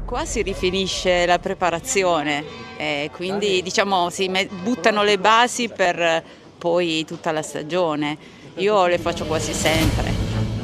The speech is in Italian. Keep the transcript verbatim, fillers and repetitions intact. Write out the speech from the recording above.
Qua si rifinisce la preparazione, e quindi diciamo si me- buttano le basi per poi tutta la stagione. Io le faccio quasi sempre.